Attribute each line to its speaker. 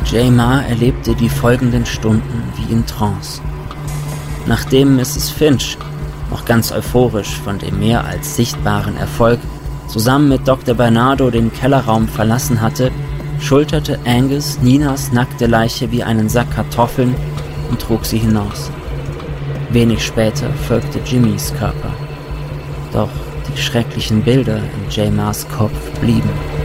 Speaker 1: J-Ma erlebte die folgenden Stunden wie in Trance. Nachdem Mrs. Finch, noch ganz euphorisch von dem mehr als sichtbaren Erfolg, zusammen mit Dr. Bernardo den Kellerraum verlassen hatte, schulterte Angus Ninas nackte Leiche wie einen Sack Kartoffeln und trug sie hinaus. Wenig später folgte Jimmys Körper. Doch die schrecklichen Bilder in J-Ma's Kopf blieben.